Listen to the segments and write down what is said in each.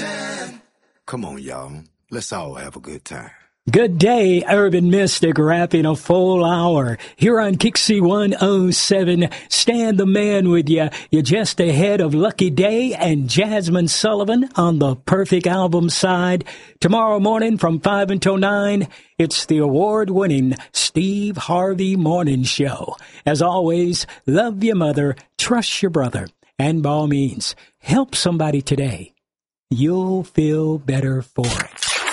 10. Come on, y'all. Let's all have a good time. Good day, Urban Mystic, wrapping a full hour here on Kixie 107. Stan the Man with you. You're just ahead of Lucky Day and Jasmine Sullivan on the Perfect Album side. Tomorrow morning from 5 until 9, it's the award-winning Steve Harvey Morning Show. As always, love your mother, trust your brother, and by all means, help somebody today. You'll feel better for it.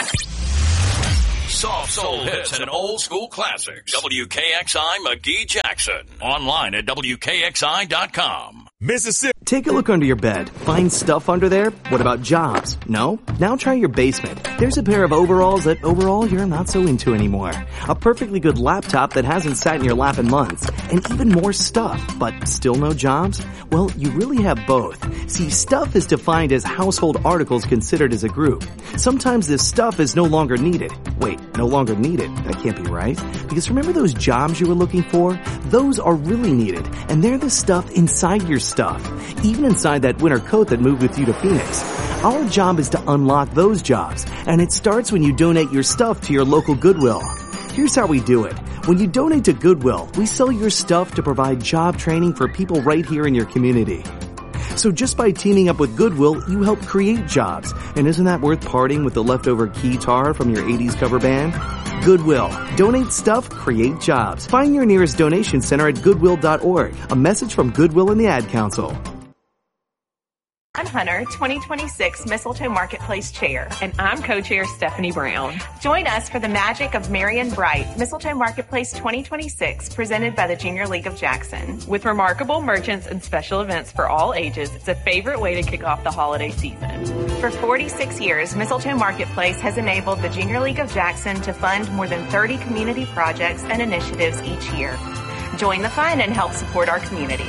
Soft soul hits and old school classics. WKXI McGee Jackson. Online at WKXI.com. Mississippi. Take a look under your bed. Find stuff under there? What about jobs? No? Now try your basement. There's a pair of overalls that overall you're not so into anymore. A perfectly good laptop that hasn't sat in your lap in months. And even more stuff, but still no jobs? Well, you really have both. See, stuff is defined as household articles considered as a group. Sometimes this stuff is no longer needed. Wait, no longer needed? That can't be right. Because remember those jobs you were looking for? Those are really needed. And they're the stuff inside your stuff. Even inside that winter coat that moved with you to Phoenix. Our job is to unlock those jobs. And it starts when you donate your stuff to your local Goodwill. Here's how we do it. When you donate to Goodwill, we sell your stuff to provide job training for people right here in your community. So just by teaming up with Goodwill, you help create jobs. And isn't that worth parting with the leftover guitar from your 80s cover band? Goodwill. Donate stuff, create jobs. Find your nearest donation center at goodwill.org. A message from Goodwill and the Ad Council. I'm Hunter, 2026 Mistletoe Marketplace Chair. And I'm Co-Chair Stephanie Brown. Join us for the magic of Marion Bright, Mistletoe Marketplace 2026, presented by the Junior League of Jackson. With remarkable merchants and special events for all ages, it's a favorite way to kick off the holiday season. For 46 years, Mistletoe Marketplace has enabled the Junior League of Jackson to fund more than 30 community projects and initiatives each year. Join the fun and help support our community.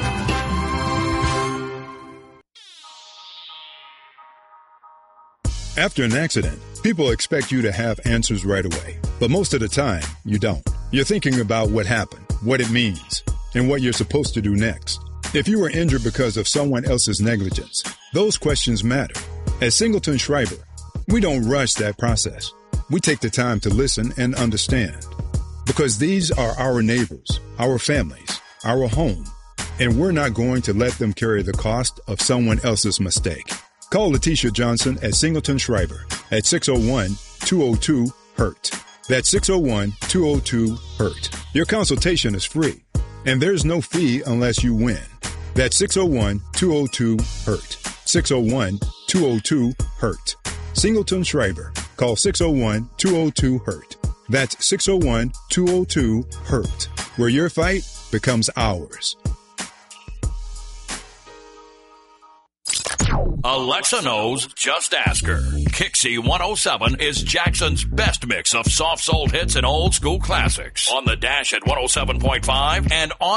After an accident, people expect you to have answers right away. But most of the time, you don't. You're thinking about what happened, what it means, and what you're supposed to do next. If you were injured because of someone else's negligence, those questions matter. At Singleton Schreiber, we don't rush that process. We take the time to listen and understand. Because these are our neighbors, our families, our home, and we're not going to let them carry the cost of someone else's mistake. Call Letitia Johnson at Singleton Schreiber at 601-202-HURT. That's 601-202-HURT. Your consultation is free, and there's no fee unless you win. That's 601-202-HURT. 601-202-HURT. Singleton Schreiber. Call 601-202-HURT. That's 601-202-HURT, where your fight becomes ours. Alexa knows, just ask her. Kixie 107 is Jackson's best mix of soft soul hits and old school classics. On the dash at 107.5 and on